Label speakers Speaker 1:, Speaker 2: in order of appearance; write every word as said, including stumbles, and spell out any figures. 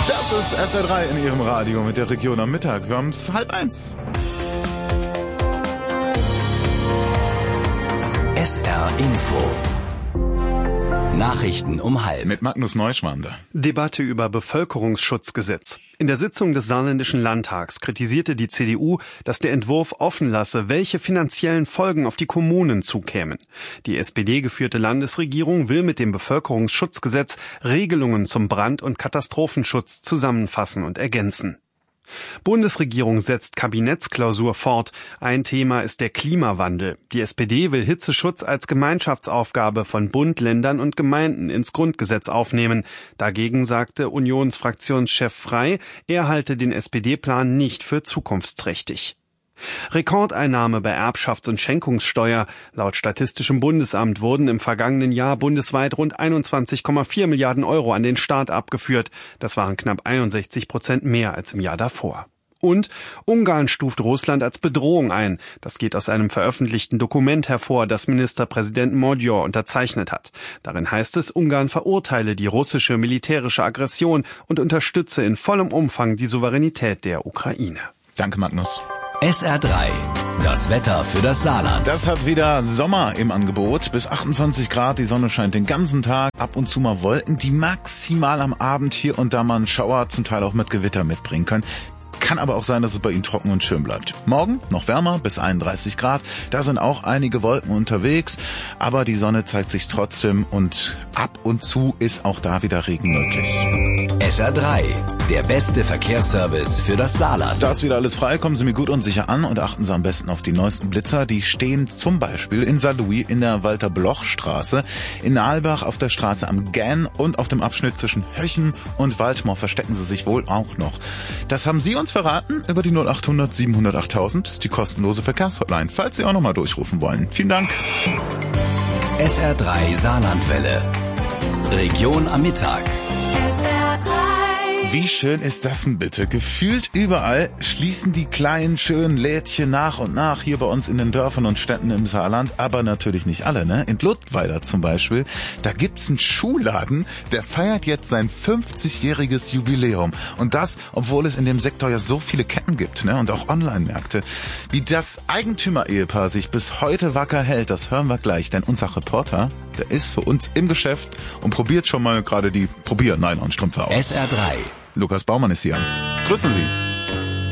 Speaker 1: Das ist S R drei in Ihrem Radio mit der Region am Mittag. Wir haben es halb eins.
Speaker 2: S R Info. Nachrichten um halb.
Speaker 1: Mit Magnus Neuschwander.
Speaker 3: Debatte über Bevölkerungsschutzgesetz. In der Sitzung des Saarländischen Landtags kritisierte die C D U, dass der Entwurf offen lasse, welche finanziellen Folgen auf die Kommunen zukämen. Die S P D-geführte Landesregierung will mit dem Bevölkerungsschutzgesetz Regelungen zum Brand- und Katastrophenschutz zusammenfassen und ergänzen. Bundesregierung setzt Kabinettsklausur fort. Ein Thema ist der Klimawandel. Die S P D will Hitzeschutz als Gemeinschaftsaufgabe von Bund, Ländern und Gemeinden ins Grundgesetz aufnehmen. Dagegen sagte Unionsfraktionschef Frey, er halte den S P D-Plan nicht für zukunftsträchtig. Rekordeinnahme bei Erbschafts- und Schenkungssteuer. Laut Statistischem Bundesamt wurden im vergangenen Jahr bundesweit rund einundzwanzig Komma vier Milliarden Euro an den Staat abgeführt. Das waren knapp einundsechzig Prozent mehr als im Jahr davor. Und Ungarn stuft Russland als Bedrohung ein. Das geht aus einem veröffentlichten Dokument hervor, das Ministerpräsident Magyar unterzeichnet hat. Darin heißt es, Ungarn verurteile die russische militärische Aggression und unterstütze in vollem Umfang die Souveränität der Ukraine.
Speaker 1: Danke, Magnus.
Speaker 2: S R drei. Das Wetter für das Saarland.
Speaker 1: Das hat wieder Sommer im Angebot. Bis achtundzwanzig Grad, die Sonne scheint den ganzen Tag. Ab und zu mal Wolken, die maximal am Abend hier und da mal einen Schauer, zum Teil auch mit Gewitter mitbringen können. Kann aber auch sein, dass es bei Ihnen trocken und schön bleibt. Morgen noch wärmer, bis einunddreißig Grad. Da sind auch einige Wolken unterwegs, aber die Sonne zeigt sich trotzdem und ab und zu ist auch da wieder Regen möglich.
Speaker 2: S R drei, der beste Verkehrsservice für das Saarland.
Speaker 1: Da ist wieder alles frei, kommen Sie mir gut und sicher an und achten Sie am besten auf die neuesten Blitzer. Die stehen zum Beispiel in Saarlouis in der Walter-Bloch-Straße, in Nalbach auf der Straße am Gän und auf dem Abschnitt zwischen Höchen und Waldmoor verstecken sie sich wohl auch noch. Das haben Sie uns verraten über die null achthundert siebenhundert achttausend, die kostenlose Verkehrshotline, falls Sie auch nochmal durchrufen wollen. Vielen Dank.
Speaker 2: S R drei Saarlandwelle. Region am Mittag.
Speaker 4: S R drei.
Speaker 1: Wie schön ist das denn bitte? Gefühlt überall schließen die kleinen, schönen Lädchen nach und nach hier bei uns in den Dörfern und Städten im Saarland, aber natürlich nicht alle, ne? In Ludweiler zum Beispiel, da gibt's einen Schuhladen, der feiert jetzt sein fünfzigjähriges Jubiläum. Und das, obwohl es in dem Sektor ja so viele Ketten gibt, ne? Und auch Online-Märkte. Wie das Eigentümer-Ehepaar sich bis heute wacker hält, das hören wir gleich, denn unser Reporter, der ist für uns im Geschäft und probiert schon mal gerade die Probier-Nylon-Strümpfe aus.
Speaker 2: S R drei.
Speaker 1: Lukas Baumann ist hier. Grüßen Sie.